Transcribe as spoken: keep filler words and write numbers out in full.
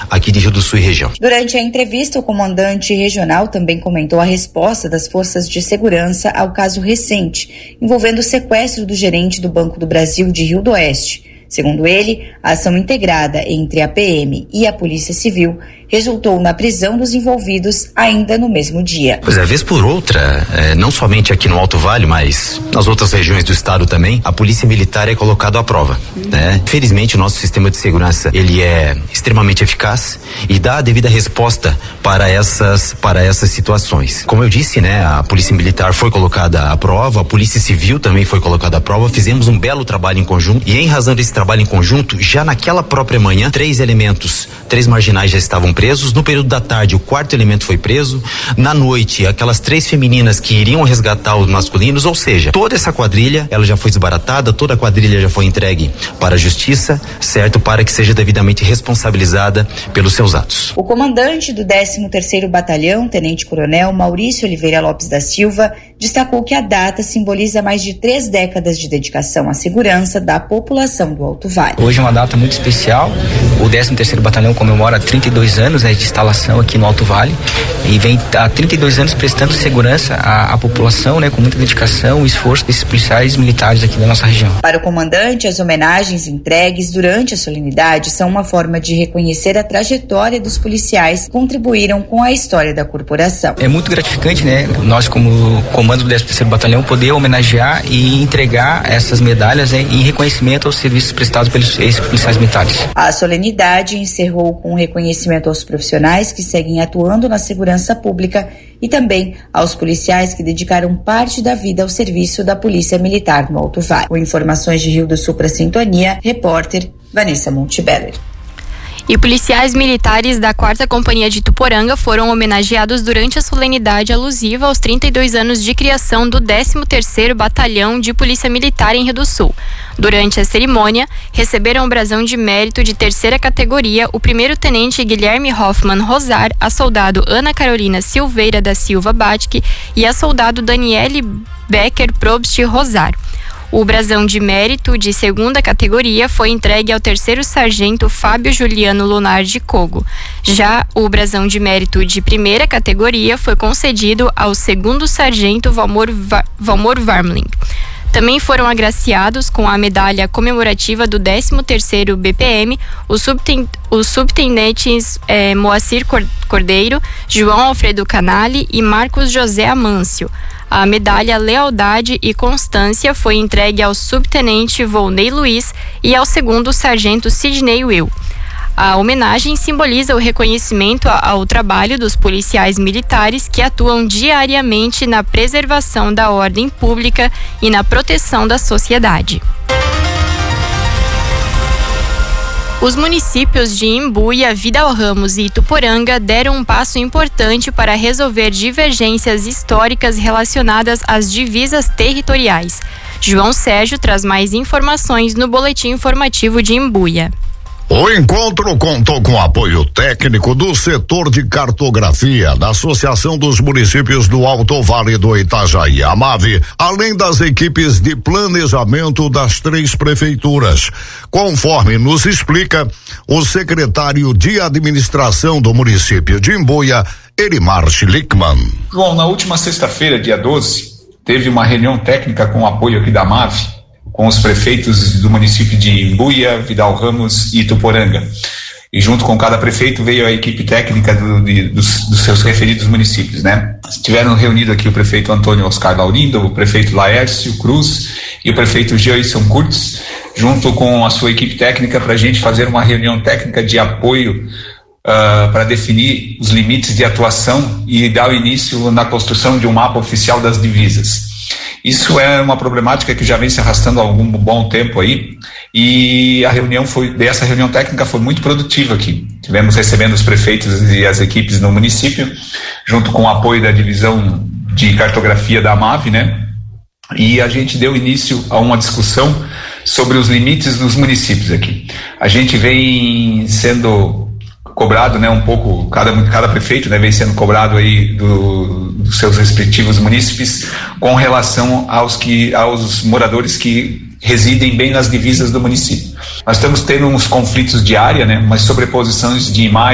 aqui de Rio do Sul e região. Durante a entrevista, o comandante regional também comentou a resposta das forças de segurança ao caso recente, envolvendo o sequestro do gerente do Banco do Brasil de Rio do Oeste. Segundo ele, a ação integrada entre a P M e a Polícia Civil resultou na prisão dos envolvidos ainda no mesmo dia. Pois é, vez por outra, é, não somente aqui no Alto Vale, mas nas outras regiões do estado também, a Polícia Militar é colocada à prova, né? Felizmente, o nosso sistema de segurança, ele é extremamente eficaz e dá a devida resposta para essas, para essas situações. Como eu disse, né, a Polícia Militar foi colocada à prova, a Polícia Civil também foi colocada à prova, fizemos um belo trabalho em conjunto e em razão desse trabalho em conjunto, já naquela própria manhã, três elementos, três marginais já estavam presos. No período da tarde, o quarto elemento foi preso. Na noite, aquelas três femininas que iriam resgatar os masculinos, ou seja, toda essa quadrilha, ela já foi desbaratada, toda a quadrilha já foi entregue para a justiça, certo? Para que seja devidamente responsabilizada pelos seus atos. O comandante do décimo terceiro Batalhão, Tenente-Coronel Maurício Oliveira Lopes da Silva, destacou que a data simboliza mais de três décadas de dedicação à segurança da população do Alto Vale. Hoje é uma data muito especial. O décimo terceiro Batalhão comemora trinta e dois anos né, de instalação aqui no Alto Vale e vem há trinta e dois anos prestando segurança à, à população, né, com muita dedicação e esforço desses policiais militares aqui da nossa região. Para o comandante, as homenagens entregues durante a solenidade são uma forma de reconhecer a trajetória dos policiais que contribuíram com a história da corporação. É muito gratificante, né, nós como comando do décimo terceiro Batalhão poder homenagear e entregar essas medalhas né, em reconhecimento aos serviços prestados pelos ex-policiais militares. A solenidade encerrou com um reconhecimento aos profissionais que seguem atuando na segurança pública e também aos policiais que dedicaram parte da vida ao serviço da Polícia Militar no Alto Vale. Com informações de Rio do Sul para a Sintonia, repórter Vanessa Montebeller. E policiais militares da quarta Companhia de Ituporanga foram homenageados durante a solenidade alusiva aos trinta e dois anos de criação do décimo terceiro Batalhão de Polícia Militar em Rio do Sul. Durante a cerimônia, receberam o brasão de mérito de terceira categoria o primeiro-tenente Guilherme Hoffman Rosar, a soldado Ana Carolina Silveira da Silva Batke e a soldado Daniele Becker Probst Rosar. O brasão de mérito de segunda categoria foi entregue ao terceiro sargento Fábio Juliano Lunar de Cogo. Já o brasão de mérito de primeira categoria foi concedido ao segundo sargento Valmor, Va- Valmor Varmling. Também foram agraciados com a medalha comemorativa do décimo terceiro B P M os, subten- os subtenentes eh, Moacir Cordeiro, João Alfredo Canali e Marcos José Amâncio. A medalha Lealdade e Constância foi entregue ao subtenente Volney Luiz e ao segundo sargento Sidney Will. A homenagem simboliza o reconhecimento ao trabalho dos policiais militares que atuam diariamente na preservação da ordem pública e na proteção da sociedade. Os municípios de Imbuia, Vidal Ramos e Ituporanga deram um passo importante para resolver divergências históricas relacionadas às divisas territoriais. João Sérgio traz mais informações no boletim informativo de Imbuia. O encontro contou com apoio técnico do setor de cartografia da Associação dos Municípios do Alto Vale do Itajaí, a AMAVE, além das equipes de planejamento das três prefeituras. Conforme nos explica o secretário de administração do município de Imbuia, Elimar Schlickman. João, na última sexta-feira, dia doze, teve uma reunião técnica com o apoio aqui da AMAVE, com os prefeitos do município de Imbuia, Vidal Ramos e Ituporanga. E junto com cada prefeito veio a equipe técnica do, de, dos, dos seus referidos municípios, né? Tiveram reunido aqui o prefeito Antônio Oscar Laurindo, o prefeito Laércio Cruz e o prefeito Jason Kurtz, junto com a sua equipe técnica, para a gente fazer uma reunião técnica de apoio uh, para definir os limites de atuação e dar o início na construção de um mapa oficial das divisas. Isso é uma problemática que já vem se arrastando há algum bom tempo aí, e a reunião foi, dessa reunião técnica foi muito produtiva aqui. Tivemos recebendo os prefeitos e as equipes no município, junto com o apoio da divisão de cartografia da AMAVE, né? E a gente deu início a uma discussão sobre os limites dos municípios aqui. A gente vem sendo cobrado, né, um pouco, cada, cada prefeito, né, vem sendo cobrado aí do, dos seus respectivos munícipes com relação aos, que, aos moradores que residem bem nas divisas do município. Nós estamos tendo uns conflitos de área, né, umas sobreposições de imagens